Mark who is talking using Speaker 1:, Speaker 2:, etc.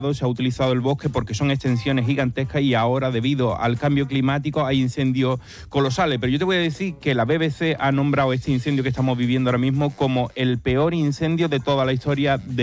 Speaker 1: se ha utilizado el bosque porque son extensiones gigantescas y ahora, debido al cambio climático, hay incendios colosales. Pero yo te voy a decir que la BBC ha nombrado este incendio que estamos viviendo ahora mismo como el peor incendio de toda la historia de